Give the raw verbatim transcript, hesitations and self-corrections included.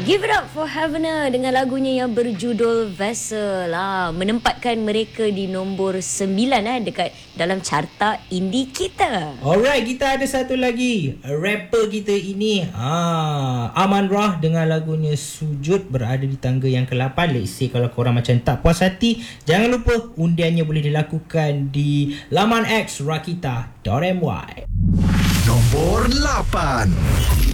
Give it up for Havana dengan lagunya yang berjudul Vessel lah, menempatkan mereka di nombor sembilan eh, dekat dalam carta indie kita. Alright, kita ada satu lagi rapper kita ini, ah, Aman Rah dengan lagunya Sujud berada di tangga yang ke lapan. Let's say kalau korang macam tak puas hati, jangan lupa undiannya boleh dilakukan di laman X rakita dot my. Nombor lapan.